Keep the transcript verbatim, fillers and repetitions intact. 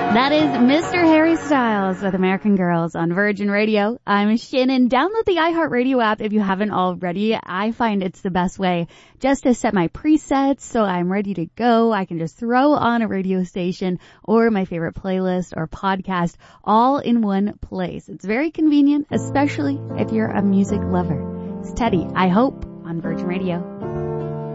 That is Mister Harry Styles with American Girls on Virgin Radio. I'm Shannon. Download the iHeartRadio app if you haven't already. I find it's the best way just to set my presets so I'm ready to go. I can just throw on a radio station or my favorite playlist or podcast all in one place. It's very convenient, especially if you're a music lover. It's Teddy, I Hope, on Virgin Radio.